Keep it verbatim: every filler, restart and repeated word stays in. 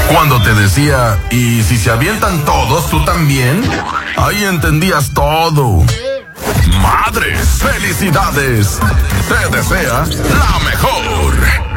Cuando te decía, ¿y si se avientan todos, tú también? Ahí entendías todo. Madres, felicidades. Te desea la mejor.